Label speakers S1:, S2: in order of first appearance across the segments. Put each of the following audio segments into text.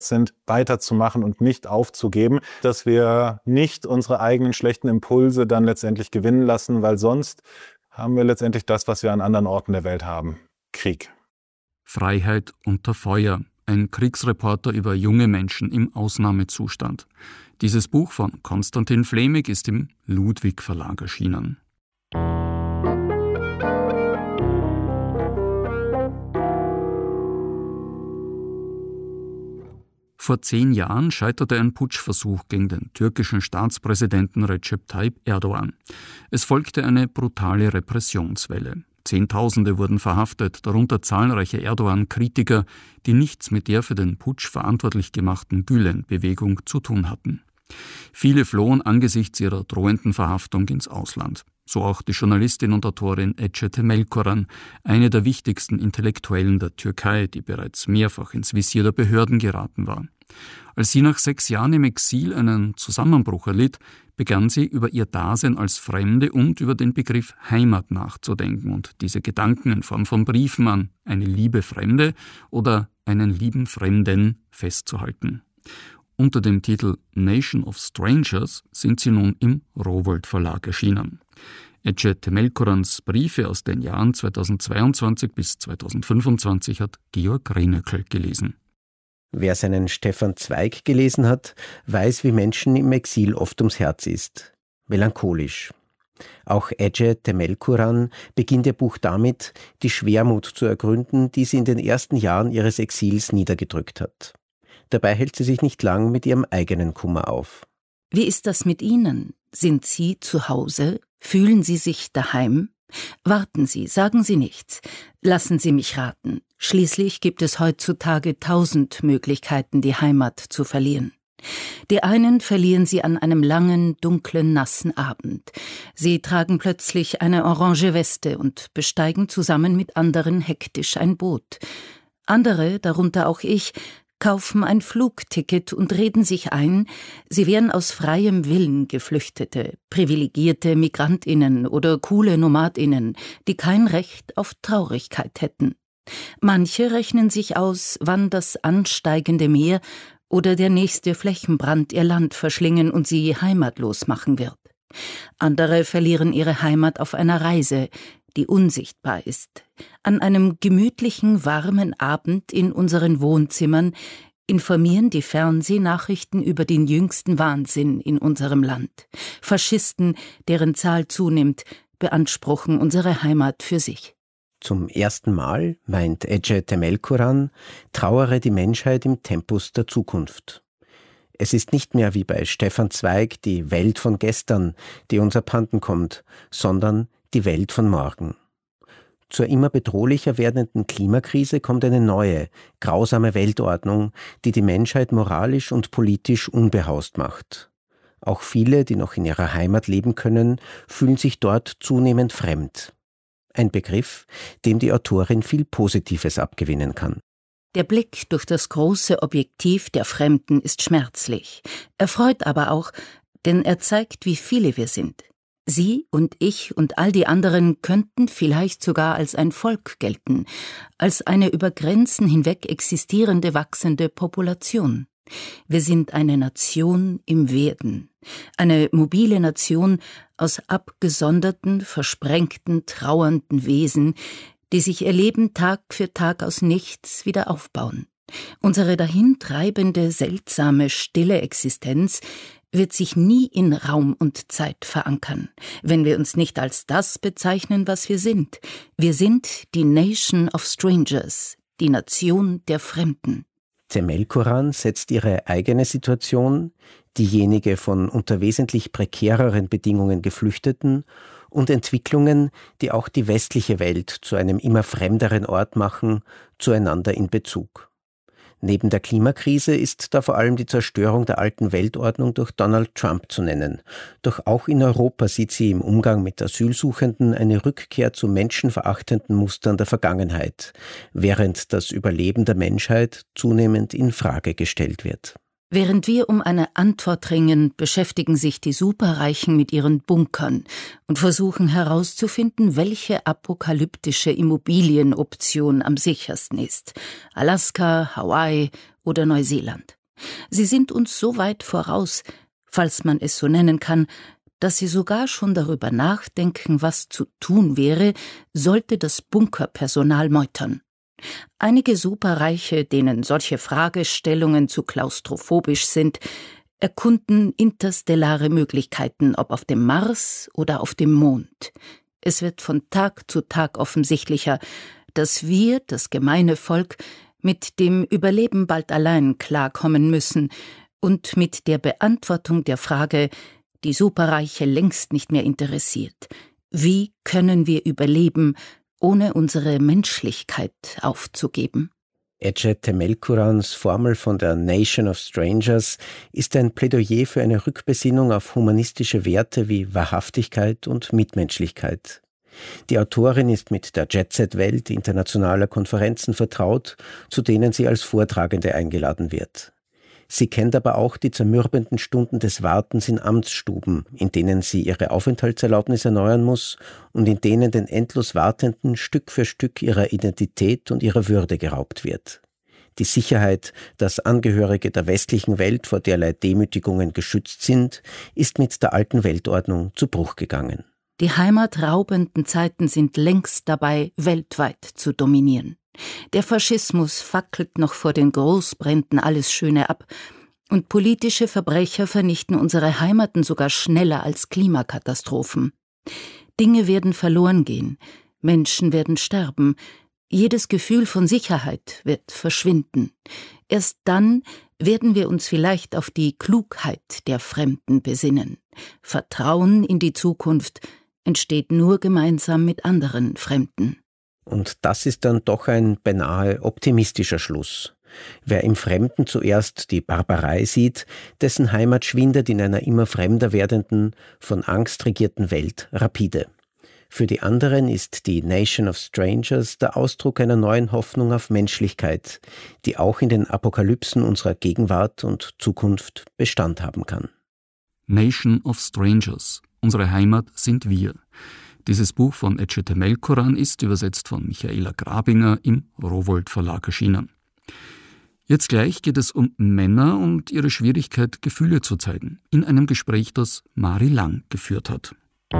S1: sind, weiterzumachen und nicht aufzugeben, dass wir nicht unsere eigenen schlechten Impulse dann letztendlich gewinnen lassen, weil sonst haben wir letztendlich das, was wir an anderen Orten der Welt haben: Krieg.
S2: Freiheit unter Feuer. Ein Kriegsreporter über junge Menschen im Ausnahmezustand. Dieses Buch von Konstantin Flämig ist im Ludwig Verlag erschienen. Vor 10 Jahren scheiterte ein Putschversuch gegen den türkischen Staatspräsidenten Recep Tayyip Erdogan. Es folgte eine brutale Repressionswelle. Zehntausende wurden verhaftet, darunter zahlreiche Erdogan-Kritiker, die nichts mit der für den Putsch verantwortlich gemachten Gülen-Bewegung zu tun hatten. Viele flohen angesichts ihrer drohenden Verhaftung ins Ausland. So auch die Journalistin und Autorin Ece Temelkuran, eine der wichtigsten Intellektuellen der Türkei, die bereits mehrfach ins Visier der Behörden geraten war. Als sie nach 6 Jahren im Exil einen Zusammenbruch erlitt, begann sie über ihr Dasein als Fremde und über den Begriff Heimat nachzudenken und diese Gedanken in Form von Briefen an eine liebe Fremde oder einen lieben Fremden festzuhalten. Unter dem Titel Nation of Strangers sind sie nun im Rowohlt Verlag erschienen. Ece Temelkurans Briefe aus den Jahren 2022 bis 2025 hat Georg Renöckel gelesen.
S3: Wer seinen Stefan Zweig gelesen hat, weiß, wie Menschen im Exil oft ums Herz ist. Melancholisch. Auch Ece Temelkuran beginnt ihr Buch damit, die Schwermut zu ergründen, die sie in den ersten Jahren ihres Exils niedergedrückt hat. Dabei hält sie sich nicht lang mit ihrem eigenen Kummer auf.
S4: Wie ist das mit Ihnen? Sind Sie zu Hause? Fühlen Sie sich daheim? Warten Sie, sagen Sie nichts. Lassen Sie mich raten. Schließlich gibt es heutzutage 1000 Möglichkeiten, die Heimat zu verlieren. Die einen verlieren sie an einem langen, dunklen, nassen Abend. Sie tragen plötzlich eine orange Weste und besteigen zusammen mit anderen hektisch ein Boot. Andere, darunter auch ich, kaufen ein Flugticket und reden sich ein, sie wären aus freiem Willen Geflüchtete, privilegierte MigrantInnen oder coole NomadInnen, die kein Recht auf Traurigkeit hätten. Manche rechnen sich aus, wann das ansteigende Meer oder der nächste Flächenbrand ihr Land verschlingen und sie heimatlos machen wird. Andere verlieren ihre Heimat auf einer Reise, die unsichtbar ist. An einem gemütlichen, warmen Abend in unseren Wohnzimmern informieren die Fernsehnachrichten über den jüngsten Wahnsinn in unserem Land. Faschisten, deren Zahl zunimmt, beanspruchen unsere Heimat für sich.
S3: Zum ersten Mal, meint Ece Temelkuran, trauere die Menschheit im Tempus der Zukunft. Es ist nicht mehr wie bei Stefan Zweig die Welt von gestern, die uns abhanden kommt, sondern die Welt von morgen. Zur immer bedrohlicher werdenden Klimakrise kommt eine neue, grausame Weltordnung, die die Menschheit moralisch und politisch unbehaust macht. Auch viele, die noch in ihrer Heimat leben können, fühlen sich dort zunehmend fremd. Ein Begriff, dem die Autorin viel Positives abgewinnen kann.
S4: Der Blick durch das große Objektiv der Fremden ist schmerzlich. Er freut aber auch, denn er zeigt, wie viele wir sind. Sie und ich und all die anderen könnten vielleicht sogar als ein Volk gelten, als eine über Grenzen hinweg existierende, wachsende Population. Wir sind eine Nation im Werden, eine mobile Nation aus abgesonderten, versprengten, trauernden Wesen, die sich ihr Leben Tag für Tag aus nichts wieder aufbauen. Unsere dahintreibende, seltsame, stille Existenz wird sich nie in Raum und Zeit verankern, wenn wir uns nicht als das bezeichnen, was wir sind. Wir sind die Nation of Strangers, die Nation der Fremden.
S3: Temelkuran setzt ihre eigene Situation, diejenige von unter wesentlich prekäreren Bedingungen Geflüchteten und Entwicklungen, die auch die westliche Welt zu einem immer fremderen Ort machen, zueinander in Bezug. Neben der Klimakrise ist da vor allem die Zerstörung der alten Weltordnung durch Donald Trump zu nennen. Doch auch in Europa sieht sie im Umgang mit Asylsuchenden eine Rückkehr zu menschenverachtenden Mustern der Vergangenheit, während das Überleben der Menschheit zunehmend in Frage gestellt wird.
S4: Während wir um eine Antwort ringen, beschäftigen sich die Superreichen mit ihren Bunkern und versuchen herauszufinden, welche apokalyptische Immobilienoption am sichersten ist. Alaska, Hawaii oder Neuseeland. Sie sind uns so weit voraus, falls man es so nennen kann, dass sie sogar schon darüber nachdenken, was zu tun wäre, sollte das Bunkerpersonal meutern. Einige Superreiche, denen solche Fragestellungen zu klaustrophobisch sind, erkunden interstellare Möglichkeiten, ob auf dem Mars oder auf dem Mond. Es wird von Tag zu Tag offensichtlicher, dass wir, das gemeine Volk, mit dem Überleben bald allein klarkommen müssen und mit der Beantwortung der Frage, die Superreiche längst nicht mehr interessiert: Wie können wir überleben, ohne unsere Menschlichkeit aufzugeben?
S3: Ece Temelkurans Formel von der Nation of Strangers ist ein Plädoyer für eine Rückbesinnung auf humanistische Werte wie Wahrhaftigkeit und Mitmenschlichkeit. Die Autorin ist mit der Jet-Set-Welt internationaler Konferenzen vertraut, zu denen sie als Vortragende eingeladen wird. Sie kennt aber auch die zermürbenden Stunden des Wartens in Amtsstuben, in denen sie ihre Aufenthaltserlaubnis erneuern muss und in denen den endlos Wartenden Stück für Stück ihrer Identität und ihrer Würde geraubt wird. Die Sicherheit, dass Angehörige der westlichen Welt vor derlei Demütigungen geschützt sind, ist mit der alten Weltordnung zu Bruch gegangen.
S4: Die heimatraubenden Zeiten sind längst dabei, weltweit zu dominieren. Der Faschismus fackelt noch vor den Großbränden alles Schöne ab, und politische Verbrecher vernichten unsere Heimaten sogar schneller als Klimakatastrophen. Dinge werden verloren gehen, Menschen werden sterben, jedes Gefühl von Sicherheit wird verschwinden. Erst dann werden wir uns vielleicht auf die Klugheit der Fremden besinnen. Vertrauen in die Zukunft entsteht nur gemeinsam mit anderen Fremden.
S3: Und das ist dann doch ein beinahe optimistischer Schluss. Wer im Fremden zuerst die Barbarei sieht, dessen Heimat schwindet in einer immer fremder werdenden, von Angst regierten Welt rapide. Für die anderen ist die Nation of Strangers der Ausdruck einer neuen Hoffnung auf Menschlichkeit, die auch in den Apokalypsen unserer Gegenwart und Zukunft Bestand haben kann.
S2: Nation of Strangers. Unsere Heimat sind wir. Dieses Buch von Ece Temelkuran ist, übersetzt von Michaela Grabinger, im Rowohlt Verlag erschienen. Jetzt gleich geht es um Männer und ihre Schwierigkeit, Gefühle zu zeigen, in einem Gespräch, das Mari Lang geführt hat.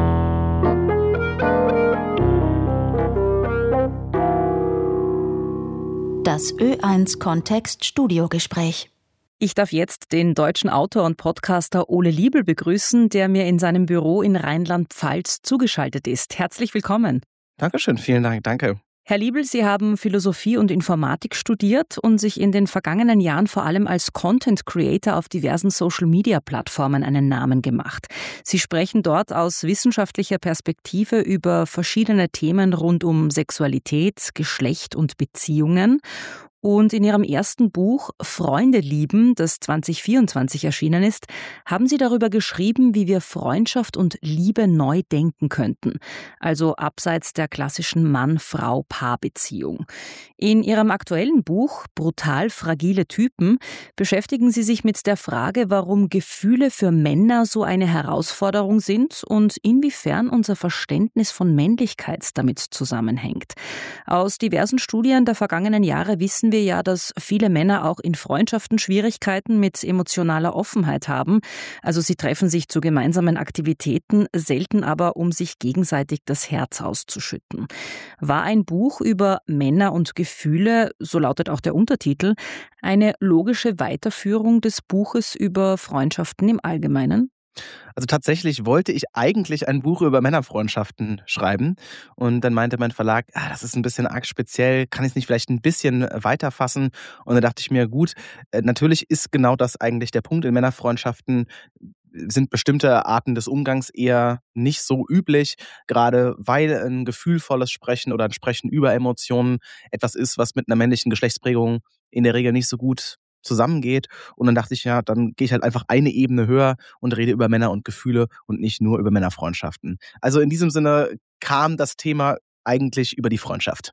S5: Das Ö1 Kontext Studiogespräch.
S6: Ich darf jetzt den deutschen Autor und Podcaster Ole Liebel begrüßen, der mir in seinem Büro in Rheinland-Pfalz zugeschaltet ist. Herzlich willkommen.
S7: Dankeschön, vielen Dank, danke.
S6: Herr Liebel, Sie haben Philosophie und Informatik studiert und sich in den vergangenen Jahren vor allem als Content Creator auf diversen Social-Media-Plattformen einen Namen gemacht. Sie sprechen dort aus wissenschaftlicher Perspektive über verschiedene Themen rund um Sexualität, Geschlecht und Beziehungen. Und in Ihrem ersten Buch Freunde lieben, das 2024 erschienen ist, haben Sie darüber geschrieben, wie wir Freundschaft und Liebe neu denken könnten. Also abseits der klassischen Mann-Frau-Paar-Beziehung. In Ihrem aktuellen Buch Brutal fragile Typen beschäftigen Sie sich mit der Frage, warum Gefühle für Männer so eine Herausforderung sind und inwiefern unser Verständnis von Männlichkeit damit zusammenhängt. Aus diversen Studien der vergangenen Jahre wissen wir ja, dass viele Männer auch in Freundschaften Schwierigkeiten mit emotionaler Offenheit haben. Also sie treffen sich zu gemeinsamen Aktivitäten, selten aber, um sich gegenseitig das Herz auszuschütten. War ein Buch über Männer und Gefühle, so lautet auch der Untertitel, eine logische Weiterführung des Buches über Freundschaften im Allgemeinen?
S7: Also tatsächlich wollte ich eigentlich ein Buch über Männerfreundschaften schreiben und dann meinte mein Verlag, das ist ein bisschen arg speziell, kann ich es nicht vielleicht ein bisschen weiterfassen? Und dann dachte ich mir, gut, natürlich ist genau das eigentlich der Punkt. In Männerfreundschaften sind bestimmte Arten des Umgangs eher nicht so üblich, gerade weil ein gefühlvolles Sprechen oder ein Sprechen über Emotionen etwas ist, was mit einer männlichen Geschlechtsprägung in der Regel nicht so gut zusammengeht. Und dann dachte ich, ja, dann gehe ich halt einfach eine Ebene höher und rede über Männer und Gefühle und nicht nur über Männerfreundschaften. Also in diesem Sinne kam das Thema eigentlich über die Freundschaft.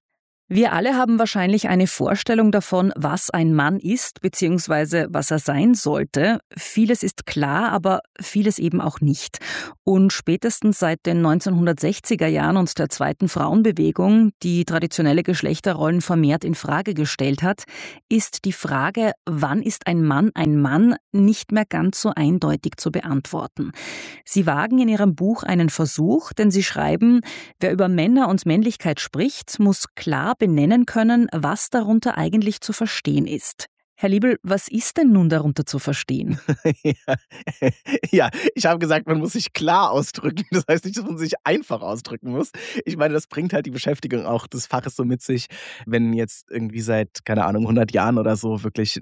S6: Wir alle haben wahrscheinlich eine Vorstellung davon, was ein Mann ist bzw. was er sein sollte. Vieles ist klar, aber vieles eben auch nicht. Und spätestens seit den 1960er Jahren und der zweiten Frauenbewegung, die traditionelle Geschlechterrollen vermehrt in Frage gestellt hat, ist die Frage, wann ist ein Mann, nicht mehr ganz so eindeutig zu beantworten. Sie wagen in ihrem Buch einen Versuch, denn sie schreiben, wer über Männer und Männlichkeit spricht, muss klar benennen können, was darunter eigentlich zu verstehen ist. Herr Liebel, was ist denn nun darunter zu verstehen?
S7: Ja, ich habe gesagt, man muss sich klar ausdrücken. Das heißt nicht, dass man sich einfach ausdrücken muss. Ich meine, das bringt halt die Beschäftigung auch des Faches so mit sich, wenn jetzt irgendwie seit, keine Ahnung, 100 Jahren oder so wirklich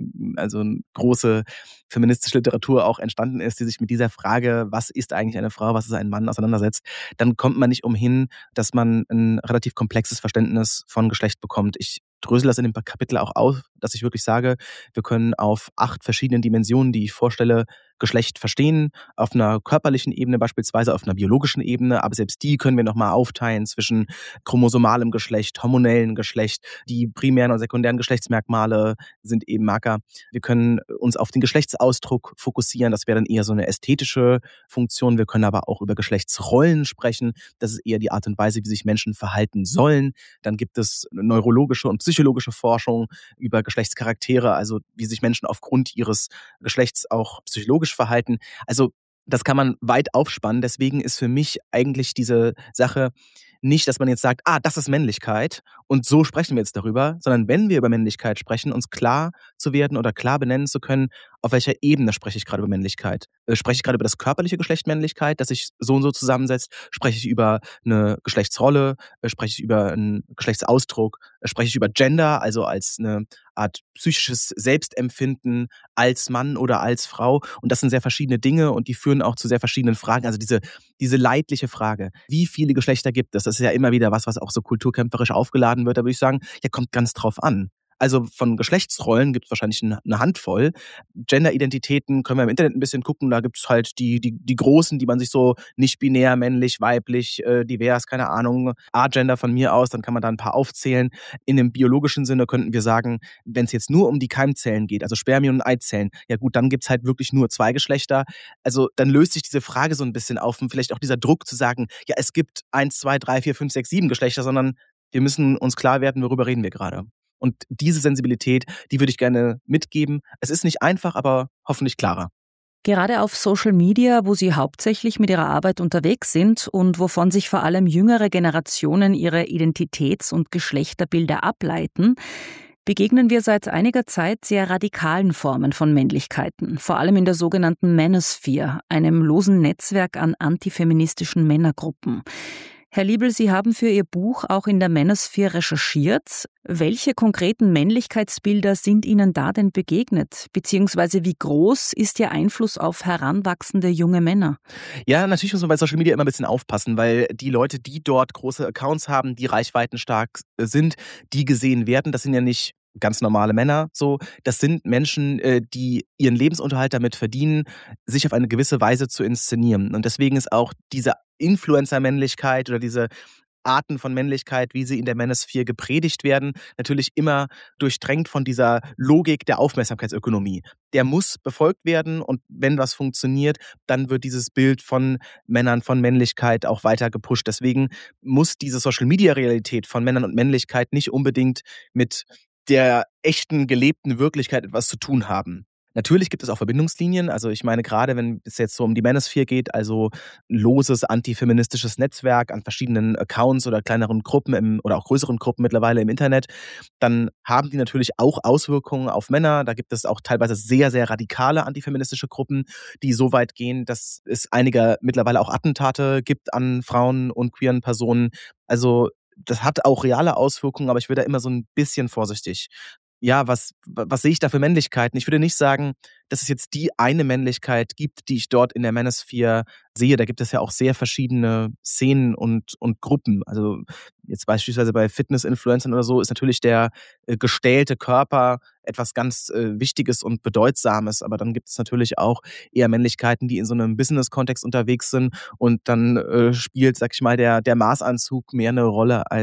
S7: eine große feministische Literatur auch entstanden ist, die sich mit dieser Frage, was ist eigentlich eine Frau, was ist ein Mann, auseinandersetzt, dann kommt man nicht umhin, dass man ein relativ komplexes Verständnis von Geschlecht bekommt. Ich drösel das in dem Kapitel auch auf, dass ich wirklich sage, wir können auf 8 verschiedenen Dimensionen, die ich vorstelle, Geschlecht verstehen, auf einer körperlichen Ebene beispielsweise, auf einer biologischen Ebene, aber selbst die können wir nochmal aufteilen zwischen chromosomalem Geschlecht, hormonellem Geschlecht, die primären und sekundären Geschlechtsmerkmale sind eben Marker. Wir können uns auf den Geschlechtsausdruck fokussieren, das wäre dann eher so eine ästhetische Funktion. Wir können aber auch über Geschlechtsrollen sprechen, das ist eher die Art und Weise, wie sich Menschen verhalten sollen. Dann gibt es neurologische und psychologische Forschung über Geschlechtscharaktere, also wie sich Menschen aufgrund ihres Geschlechts auch psychologisch verhalten. Also das kann man weit aufspannen. Deswegen ist für mich eigentlich diese Sache nicht, dass man jetzt sagt, das ist Männlichkeit und so sprechen wir jetzt darüber, sondern wenn wir über Männlichkeit sprechen, uns klar zu werden oder klar benennen zu können, auf welcher Ebene spreche ich gerade über Männlichkeit. Spreche ich gerade über das körperliche Geschlecht Männlichkeit, das sich so und so zusammensetzt? Spreche ich über eine Geschlechtsrolle? Spreche ich über einen Geschlechtsausdruck? Spreche ich über Gender, also als eine Art psychisches Selbstempfinden als Mann oder als Frau? Und das sind sehr verschiedene Dinge und die führen auch zu sehr verschiedenen Fragen. Also diese leidliche Frage, wie viele Geschlechter gibt es? Das ist ja immer wieder was auch so kulturkämpferisch aufgeladen wird. Da würde ich sagen, ja, kommt ganz drauf an. Also von Geschlechtsrollen gibt es wahrscheinlich eine Handvoll. Genderidentitäten können wir im Internet ein bisschen gucken. Da gibt es halt die großen, die man sich so nicht binär, männlich, weiblich, divers, keine Ahnung, Agender von mir aus, dann kann man da ein paar aufzählen. In dem biologischen Sinne könnten wir sagen, wenn es jetzt nur um die Keimzellen geht, also Spermien und Eizellen, ja gut, dann gibt es halt wirklich nur 2 Geschlechter. Also dann löst sich diese Frage so ein bisschen auf und vielleicht auch dieser Druck zu sagen, ja, es gibt 1, 2, 3, 4, 5, 6, 7 Geschlechter, sondern wir müssen uns klar werden, worüber reden wir gerade. Und diese Sensibilität, die würde ich gerne mitgeben. Es ist nicht einfach, aber hoffentlich klarer.
S6: Gerade auf Social Media, wo Sie hauptsächlich mit Ihrer Arbeit unterwegs sind und wovon sich vor allem jüngere Generationen ihre Identitäts- und Geschlechterbilder ableiten, begegnen wir seit einiger Zeit sehr radikalen Formen von Männlichkeiten, vor allem in der sogenannten Manosphere, einem losen Netzwerk an antifeministischen Männergruppen. Herr Liebel, Sie haben für Ihr Buch auch in der Manosphere recherchiert. Welche konkreten Männlichkeitsbilder sind Ihnen da denn begegnet? Beziehungsweise wie groß ist Ihr Einfluss auf heranwachsende junge Männer?
S7: Ja, natürlich muss man bei Social Media immer ein bisschen aufpassen, weil die Leute, die dort große Accounts haben, die reichweitenstark sind, die gesehen werden, das sind ja nicht ganz normale Männer so. Das sind Menschen, die ihren Lebensunterhalt damit verdienen, sich auf eine gewisse Weise zu inszenieren. Und deswegen ist auch diese Influencer-Männlichkeit oder diese Arten von Männlichkeit, wie sie in der Manosphere gepredigt werden, natürlich immer durchdrängt von dieser Logik der Aufmerksamkeitsökonomie. Der muss befolgt werden und wenn was funktioniert, dann wird dieses Bild von Männern, von Männlichkeit auch weiter gepusht. Deswegen muss diese Social-Media-Realität von Männern und Männlichkeit nicht unbedingt mit der echten, gelebten Wirklichkeit etwas zu tun haben. Natürlich gibt es auch Verbindungslinien. Also ich meine, gerade wenn es jetzt so um die Manosphere geht, also ein loses antifeministisches Netzwerk an verschiedenen Accounts oder kleineren Gruppen oder auch größeren Gruppen mittlerweile im Internet, dann haben die natürlich auch Auswirkungen auf Männer. Da gibt es auch teilweise sehr, sehr radikale antifeministische Gruppen, die so weit gehen, dass es einige mittlerweile auch Attentate gibt an Frauen und queeren Personen. Also das hat auch reale Auswirkungen, aber ich würde da immer so ein bisschen vorsichtig. Ja, was sehe ich da für Männlichkeiten? Ich würde nicht sagen, dass es jetzt die eine Männlichkeit gibt, die ich dort in der Manosphere sehe. Da gibt es ja auch sehr verschiedene Szenen und Gruppen. Also jetzt beispielsweise bei Fitness-Influencern oder so ist natürlich der gestählte Körper etwas ganz Wichtiges und Bedeutsames. Aber dann gibt es natürlich auch eher Männlichkeiten, die in so einem Business-Kontext unterwegs sind und dann spielt, sag ich mal, der Maßanzug mehr eine Rolle als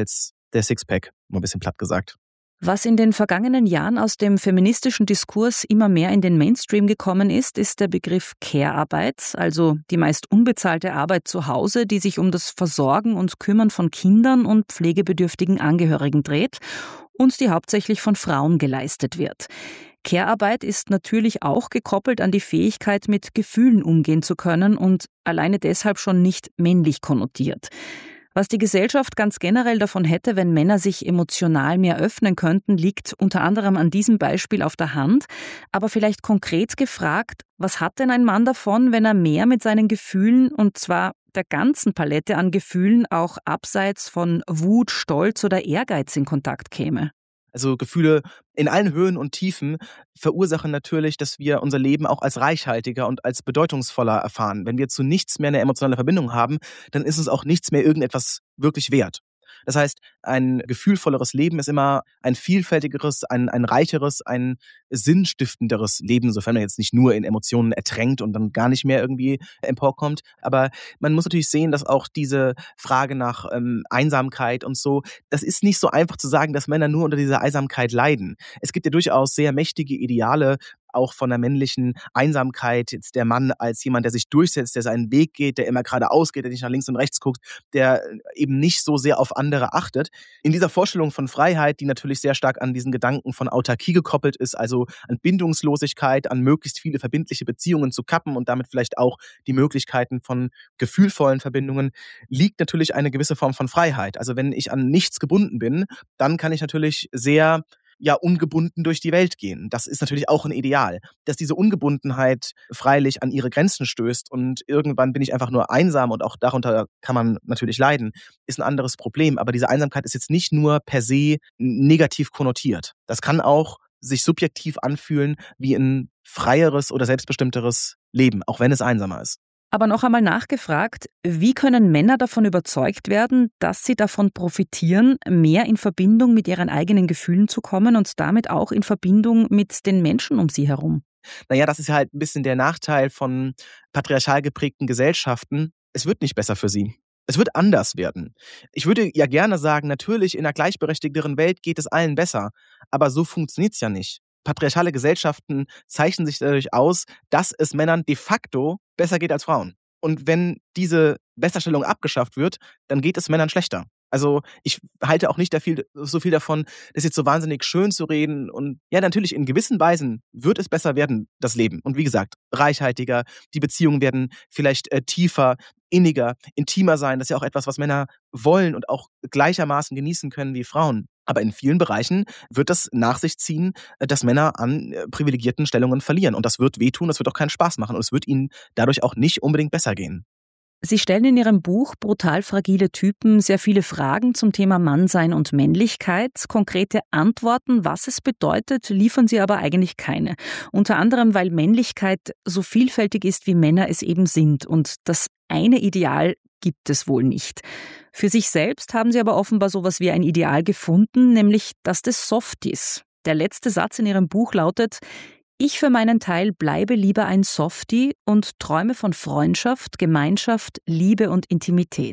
S7: der Sixpack, mal ein bisschen platt gesagt.
S6: Was in den vergangenen Jahren aus dem feministischen Diskurs immer mehr in den Mainstream gekommen ist, ist der Begriff Care-Arbeit, also die meist unbezahlte Arbeit zu Hause, die sich um das Versorgen und Kümmern von Kindern und pflegebedürftigen Angehörigen dreht und die hauptsächlich von Frauen geleistet wird. Care-Arbeit ist natürlich auch gekoppelt an die Fähigkeit, mit Gefühlen umgehen zu können und alleine deshalb schon nicht männlich konnotiert. Was die Gesellschaft ganz generell davon hätte, wenn Männer sich emotional mehr öffnen könnten, liegt unter anderem an diesem Beispiel auf der Hand. Aber vielleicht konkret gefragt, was hat denn ein Mann davon, wenn er mehr mit seinen Gefühlen, und zwar der ganzen Palette an Gefühlen, auch abseits von Wut, Stolz oder Ehrgeiz in Kontakt käme?
S7: Also Gefühle in allen Höhen und Tiefen verursachen natürlich, dass wir unser Leben auch als reichhaltiger und als bedeutungsvoller erfahren. Wenn wir zu nichts mehr eine emotionale Verbindung haben, dann ist uns auch nichts mehr irgendetwas wirklich wert. Das heißt, ein gefühlvolleres Leben ist immer ein vielfältigeres, ein reicheres, ein sinnstiftenderes Leben, sofern man jetzt nicht nur in Emotionen ertränkt und dann gar nicht mehr irgendwie emporkommt. Aber man muss natürlich sehen, dass auch diese Frage nach Einsamkeit und so, das ist nicht so einfach zu sagen, dass Männer nur unter dieser Einsamkeit leiden. Es gibt ja durchaus sehr mächtige Ideale, auch von der männlichen Einsamkeit, jetzt der Mann als jemand, der sich durchsetzt, der seinen Weg geht, der immer geradeaus geht, der nicht nach links und rechts guckt, der eben nicht so sehr auf andere achtet. In dieser Vorstellung von Freiheit, die natürlich sehr stark an diesen Gedanken von Autarkie gekoppelt ist, also an Bindungslosigkeit, an möglichst viele verbindliche Beziehungen zu kappen und damit vielleicht auch die Möglichkeiten von gefühlvollen Verbindungen, liegt natürlich eine gewisse Form von Freiheit. Also wenn ich an nichts gebunden bin, dann kann ich natürlich sehr ungebunden durch die Welt gehen. Das ist natürlich auch ein Ideal. Dass diese Ungebundenheit freilich an ihre Grenzen stößt und irgendwann bin ich einfach nur einsam und auch darunter kann man natürlich leiden, ist ein anderes Problem. Aber diese Einsamkeit ist jetzt nicht nur per se negativ konnotiert. Das kann auch sich subjektiv anfühlen wie ein freieres oder selbstbestimmteres Leben, auch wenn es einsamer ist.
S6: Aber noch einmal nachgefragt, wie können Männer davon überzeugt werden, dass sie davon profitieren, mehr in Verbindung mit ihren eigenen Gefühlen zu kommen und damit auch in Verbindung mit den Menschen um sie herum?
S7: Naja, das ist ja halt ein bisschen der Nachteil von patriarchal geprägten Gesellschaften. Es wird nicht besser für sie. Es wird anders werden. Ich würde ja gerne sagen, natürlich in einer gleichberechtigteren Welt geht es allen besser, aber so funktioniert es ja nicht. Patriarchale Gesellschaften zeichnen sich dadurch aus, dass es Männern de facto besser geht als Frauen. Und wenn diese Besserstellung abgeschafft wird, dann geht es Männern schlechter. Also ich halte auch nicht so viel davon, das jetzt so wahnsinnig schön zu reden. Und ja, natürlich in gewissen Weisen wird es besser werden, das Leben. Und wie gesagt, reichhaltiger, die Beziehungen werden vielleicht tiefer, inniger, intimer sein. Das ist ja auch etwas, was Männer wollen und auch gleichermaßen genießen können wie Frauen. Aber in vielen Bereichen wird das nach sich ziehen, dass Männer an privilegierten Stellungen verlieren. Und das wird wehtun, das wird auch keinen Spaß machen. Und es wird ihnen dadurch auch nicht unbedingt besser gehen.
S6: Sie stellen in Ihrem Buch Brutal fragile Typen sehr viele Fragen zum Thema Mannsein und Männlichkeit. Konkrete Antworten, was es bedeutet, liefern Sie aber eigentlich keine. Unter anderem, weil Männlichkeit so vielfältig ist, wie Männer es eben sind. Und das eine Ideal gibt es wohl nicht. Für sich selbst haben Sie aber offenbar sowas wie ein Ideal gefunden, nämlich das des Softies. Der letzte Satz in Ihrem Buch lautet: Ich für meinen Teil bleibe lieber ein Softie und träume von Freundschaft, Gemeinschaft, Liebe und Intimität.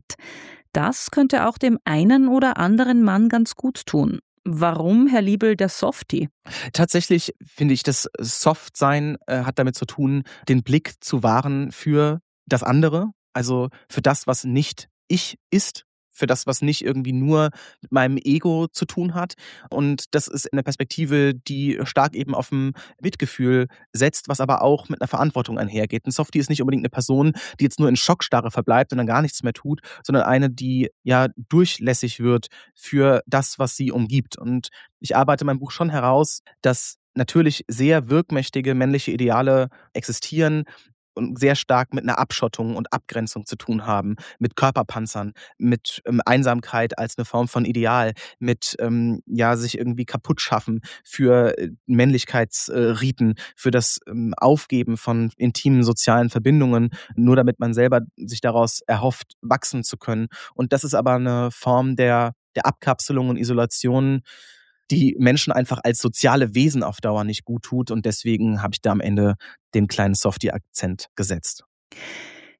S6: Das könnte auch dem einen oder anderen Mann ganz gut tun. Warum, Herr Liebel, der Softie?
S7: Tatsächlich finde ich, das Softsein hat damit zu tun, den Blick zu wahren für das andere, also für das, was nicht ich ist, für das, was nicht irgendwie nur mit meinem Ego zu tun hat. Und das ist eine Perspektive, die stark eben auf dem Mitgefühl setzt, was aber auch mit einer Verantwortung einhergeht. Ein Softie ist nicht unbedingt eine Person, die jetzt nur in Schockstarre verbleibt und dann gar nichts mehr tut, sondern eine, die ja durchlässig wird für das, was sie umgibt. Und ich arbeite in meinem Buch schon heraus, dass natürlich sehr wirkmächtige männliche Ideale existieren, und sehr stark mit einer Abschottung und Abgrenzung zu tun haben, mit Körperpanzern, mit Einsamkeit als eine Form von Ideal, mit sich irgendwie kaputt schaffen für Männlichkeitsriten, für das Aufgeben von intimen sozialen Verbindungen, nur damit man selber sich daraus erhofft, wachsen zu können. Und das ist aber eine Form der Abkapselung und Isolation, die Menschen einfach als soziale Wesen auf Dauer nicht gut tut. Und deswegen habe ich da am Ende den kleinen Softie-Akzent gesetzt.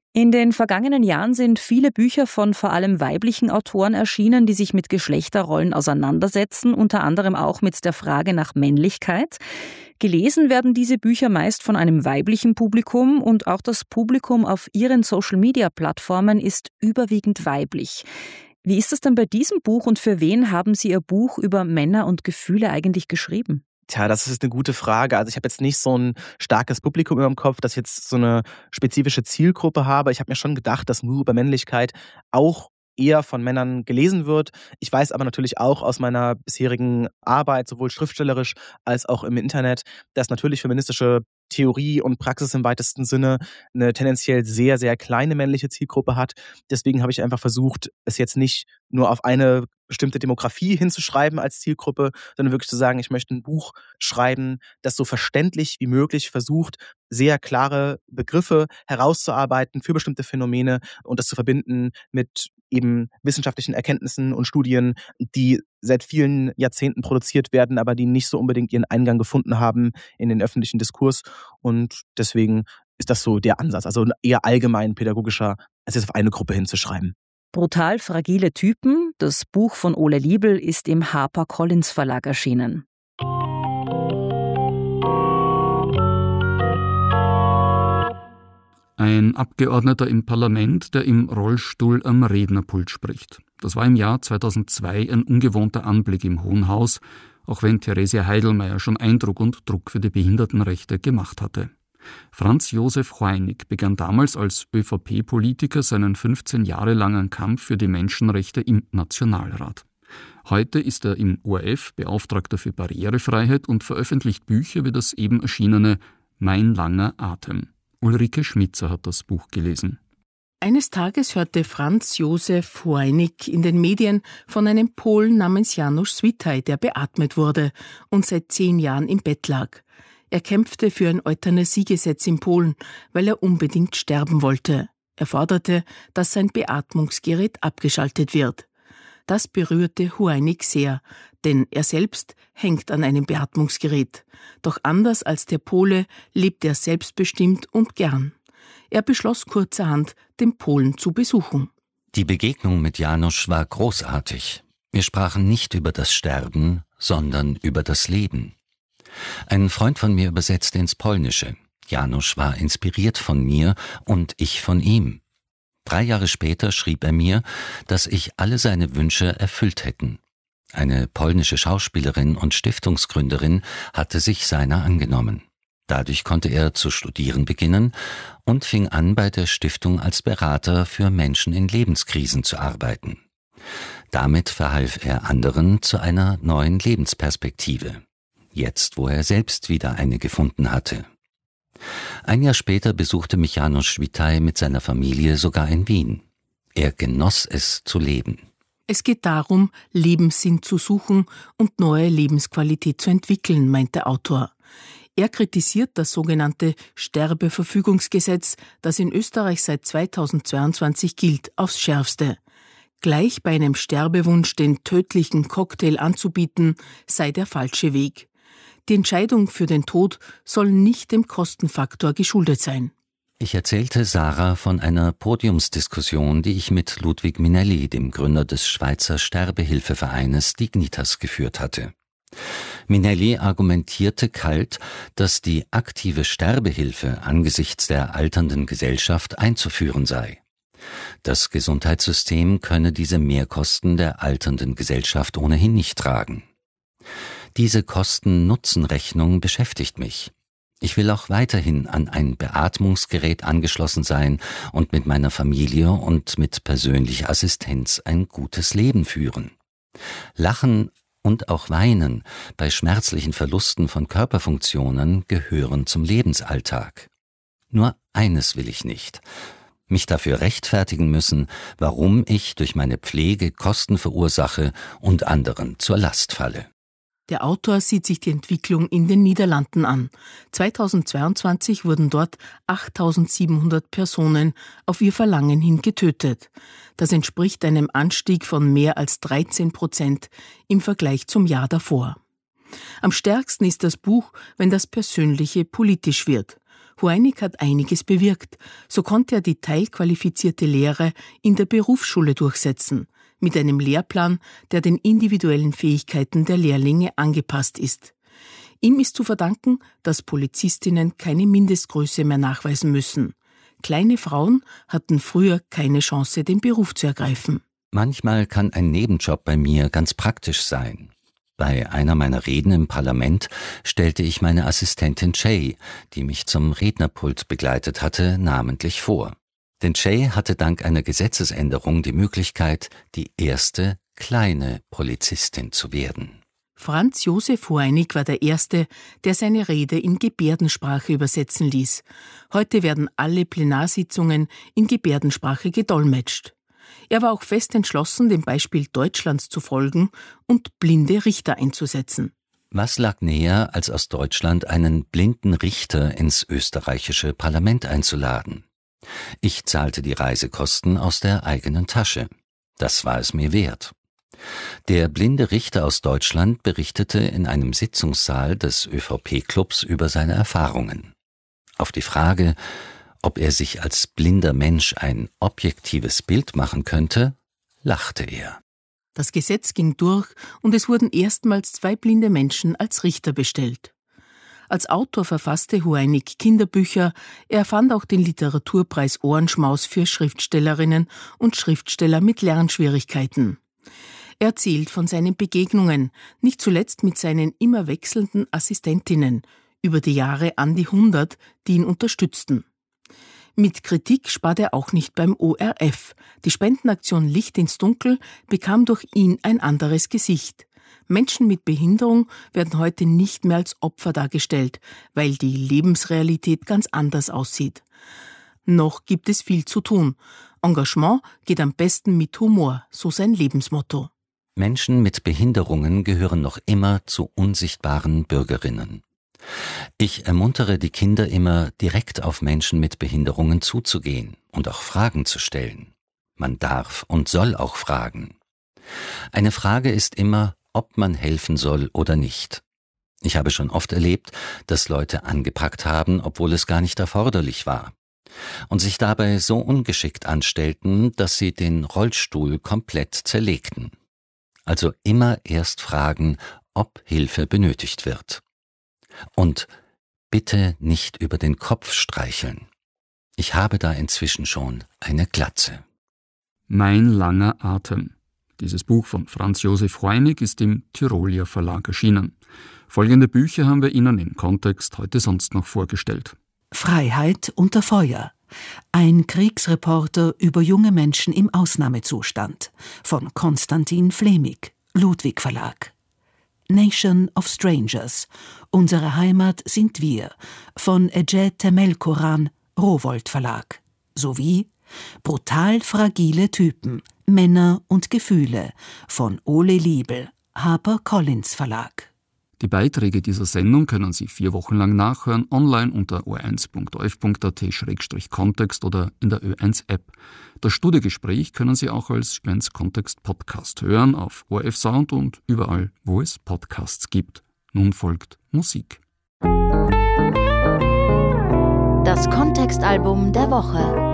S6: In den vergangenen Jahren sind viele Bücher von vor allem weiblichen Autoren erschienen, die sich mit Geschlechterrollen auseinandersetzen, unter anderem auch mit der Frage nach Männlichkeit. Gelesen werden diese Bücher meist von einem weiblichen Publikum und auch das Publikum auf ihren Social-Media-Plattformen ist überwiegend weiblich. Wie ist es denn bei diesem Buch und für wen haben Sie Ihr Buch über Männer und Gefühle eigentlich geschrieben?
S7: Tja, das ist eine gute Frage. Also ich habe jetzt nicht so ein starkes Publikum im Kopf, das jetzt so eine spezifische Zielgruppe habe. Ich habe mir schon gedacht, dass ein Buch über Männlichkeit auch eher von Männern gelesen wird. Ich weiß aber natürlich auch aus meiner bisherigen Arbeit, sowohl schriftstellerisch als auch im Internet, dass natürlich feministische Theorie und Praxis im weitesten Sinne eine tendenziell sehr, sehr kleine männliche Zielgruppe hat. Deswegen habe ich einfach versucht, es jetzt nicht nur auf eine bestimmte Demografie hinzuschreiben als Zielgruppe, sondern wirklich zu sagen, ich möchte ein Buch schreiben, das so verständlich wie möglich versucht, sehr klare Begriffe herauszuarbeiten für bestimmte Phänomene und das zu verbinden mit eben wissenschaftlichen Erkenntnissen und Studien, die seit vielen Jahrzehnten produziert werden, aber die nicht so unbedingt ihren Eingang gefunden haben in den öffentlichen Diskurs. Und deswegen ist das so der Ansatz, also eher allgemein pädagogischer, als jetzt auf eine Gruppe hinzuschreiben.
S6: Brutal fragile Typen, das Buch von Ole Liebel, ist im HarperCollins Verlag erschienen.
S2: Ein Abgeordneter im Parlament, der im Rollstuhl am Rednerpult spricht. Das war im Jahr 2002 ein ungewohnter Anblick im Hohen Haus, auch wenn Theresia Heidelmeier schon Eindruck und Druck für die Behindertenrechte gemacht hatte. Franz Josef Hoynig begann damals als ÖVP-Politiker seinen 15 Jahre langen Kampf für die Menschenrechte im Nationalrat. Heute ist er im ORF Beauftragter für Barrierefreiheit und veröffentlicht Bücher wie das eben erschienene »Mein langer Atem«. Ulrike Schmitzer hat das Buch gelesen.
S8: Eines Tages hörte Franz Josef Hoynig in den Medien von einem Polen namens Janusz Switaj, der beatmet wurde und seit 10 Jahren im Bett lag. Er kämpfte für ein Euthanasiegesetz in Polen, weil er unbedingt sterben wollte. Er forderte, dass sein Beatmungsgerät abgeschaltet wird. Das berührte Hoynig sehr, denn er selbst hängt an einem Beatmungsgerät. Doch anders als der Pole lebt er selbstbestimmt und gern. Er beschloss kurzerhand, den Polen zu besuchen.
S9: Die Begegnung mit Janusz war großartig. Wir sprachen nicht über das Sterben, sondern über das Leben. Ein Freund von mir übersetzte ins Polnische. Janusz war inspiriert von mir und ich von ihm. 3 Jahre später schrieb er mir, dass ich alle seine Wünsche erfüllt hätten. Eine polnische Schauspielerin und Stiftungsgründerin hatte sich seiner angenommen. Dadurch konnte er zu studieren beginnen und fing an, bei der Stiftung als Berater für Menschen in Lebenskrisen zu arbeiten. Damit verhalf er anderen zu einer neuen Lebensperspektive. Jetzt, wo er selbst wieder eine gefunden hatte. 1 Jahr später besuchte mich Janusz Switaj mit seiner Familie sogar in Wien. Er genoss es zu leben.
S8: Es geht darum, Lebenssinn zu suchen und neue Lebensqualität zu entwickeln, meint der Autor. Er kritisiert das sogenannte Sterbeverfügungsgesetz, das in Österreich seit 2022 gilt, aufs Schärfste. Gleich bei einem Sterbewunsch den tödlichen Cocktail anzubieten, sei der falsche Weg. Die Entscheidung für den Tod soll nicht dem Kostenfaktor geschuldet sein.
S9: Ich erzählte Sarah von einer Podiumsdiskussion, die ich mit Ludwig Minelli, dem Gründer des Schweizer Sterbehilfevereines Dignitas, geführt hatte. Minelli argumentierte kalt, dass die aktive Sterbehilfe angesichts der alternden Gesellschaft einzuführen sei. Das Gesundheitssystem könne diese Mehrkosten der alternden Gesellschaft ohnehin nicht tragen. Diese Kosten-Nutzen-Rechnung beschäftigt mich. Ich will auch weiterhin an ein Beatmungsgerät angeschlossen sein und mit meiner Familie und mit persönlicher Assistenz ein gutes Leben führen. Lachen und auch weinen bei schmerzlichen Verlusten von Körperfunktionen gehören zum Lebensalltag. Nur eines will ich nicht: mich dafür rechtfertigen müssen, warum ich durch meine Pflege Kosten verursache und anderen zur Last falle.
S8: Der Autor sieht sich die Entwicklung in den Niederlanden an. 2022 wurden dort 8.700 Personen auf ihr Verlangen hin getötet. Das entspricht einem Anstieg von mehr als 13% im Vergleich zum Jahr davor. Am stärksten ist das Buch, wenn das Persönliche politisch wird. Hueinig hat einiges bewirkt. So konnte er die teilqualifizierte Lehre in der Berufsschule durchsetzen, mit einem Lehrplan, der den individuellen Fähigkeiten der Lehrlinge angepasst ist. Ihm ist zu verdanken, dass Polizistinnen keine Mindestgröße mehr nachweisen müssen. Kleine Frauen hatten früher keine Chance, den Beruf zu ergreifen.
S9: Manchmal kann ein Nebenjob bei mir ganz praktisch sein. Bei einer meiner Reden im Parlament stellte ich meine Assistentin Jay, die mich zum Rednerpult begleitet hatte, namentlich vor. Denn Jay hatte dank einer Gesetzesänderung die Möglichkeit, die erste kleine Polizistin zu werden.
S8: Franz Josef Hueinig war der Erste, der seine Rede in Gebärdensprache übersetzen ließ. Heute werden alle Plenarsitzungen in Gebärdensprache gedolmetscht. Er war auch fest entschlossen, dem Beispiel Deutschlands zu folgen und blinde Richter einzusetzen.
S9: Was lag näher, als aus Deutschland einen blinden Richter ins österreichische Parlament einzuladen? Ich zahlte die Reisekosten aus der eigenen Tasche. Das war es mir wert. Der blinde Richter aus Deutschland berichtete in einem Sitzungssaal des ÖVP-Clubs über seine Erfahrungen. Auf die Frage, ob er sich als blinder Mensch ein objektives Bild machen könnte, lachte er.
S8: Das Gesetz ging durch und es wurden erstmals 2 blinde Menschen als Richter bestellt. Als Autor verfasste Hueinig Kinderbücher, er fand auch den Literaturpreis Ohrenschmaus für Schriftstellerinnen und Schriftsteller mit Lernschwierigkeiten. Er erzählt von seinen Begegnungen, nicht zuletzt mit seinen immer wechselnden Assistentinnen, über die Jahre an die 100, die ihn unterstützten. Mit Kritik spart er auch nicht beim ORF. Die Spendenaktion Licht ins Dunkel bekam durch ihn ein anderes Gesicht. Menschen mit Behinderung werden heute nicht mehr als Opfer dargestellt, weil die Lebensrealität ganz anders aussieht. Noch gibt es viel zu tun. Engagement geht am besten mit Humor, so sein Lebensmotto.
S9: Menschen mit Behinderungen gehören noch immer zu unsichtbaren Bürgerinnen. Ich ermuntere die Kinder immer, direkt auf Menschen mit Behinderungen zuzugehen und auch Fragen zu stellen. Man darf und soll auch fragen. Eine Frage ist immer, ob man helfen soll oder nicht. Ich habe schon oft erlebt, dass Leute angepackt haben, obwohl es gar nicht erforderlich war. Und sich dabei so ungeschickt anstellten, dass sie den Rollstuhl komplett zerlegten. Also immer erst fragen, ob Hilfe benötigt wird. Und bitte nicht über den Kopf streicheln. Ich habe da inzwischen schon eine Glatze.
S2: Mein langer Atem. Dieses Buch von Franz Josef Hueinig ist im Tirolier Verlag erschienen. Folgende Bücher haben wir Ihnen im Kontext heute sonst noch vorgestellt.
S4: Freiheit unter Feuer. Ein Kriegsreporter über junge Menschen im Ausnahmezustand von Konstantin Flemig, Ludwig Verlag. Nation of Strangers. Unsere Heimat sind wir von Ece Temelkuran, Rowohlt Verlag. Sowie Brutal fragile Typen, Männer und Gefühle von Ole Liebel, HarperCollins Verlag.
S2: Die Beiträge dieser Sendung können Sie 4 Wochen lang nachhören, online unter o1.orf.at/kontext oder in der Ö1-App. Das Studiogespräch können Sie auch als Ö1-Kontext-Podcast hören auf ORF Sound und überall, wo es Podcasts gibt. Nun folgt Musik.
S5: Das Kontextalbum der Woche.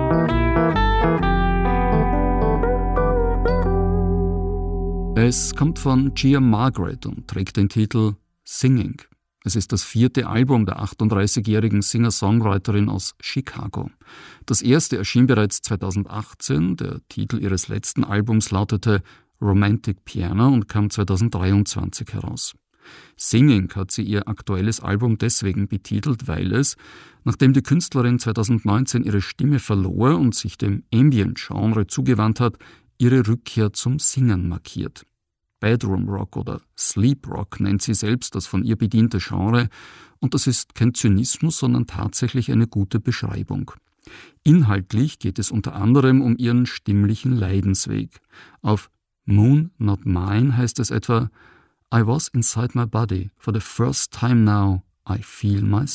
S2: Es kommt von Gia Margaret und trägt den Titel Singing. Es ist das 4. Album der 38-jährigen Singer-Songwriterin aus Chicago. Das erste erschien bereits 2018. Der Titel ihres letzten Albums lautete Romantic Piano und kam 2023 heraus. Singing hat sie ihr aktuelles Album deswegen betitelt, weil es, nachdem die Künstlerin 2019 ihre Stimme verlor und sich dem Ambient-Genre zugewandt hat, ihre Rückkehr zum Singen markiert. Bedroom Rock oder Sleep Rock nennt sie selbst das von ihr bediente Genre, und das ist kein Zynismus, sondern tatsächlich eine gute Beschreibung. Inhaltlich geht es unter anderem um ihren stimmlichen Leidensweg. Auf Moon Not Mine heißt es etwa: I was inside my body for the first time now, I feel my